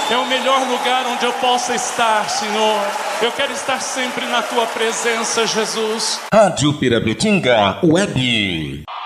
É o melhor lugar onde eu possa estar, Senhor. Eu quero estar sempre na tua presença, Jesus. Rádio Pirapetinga Web.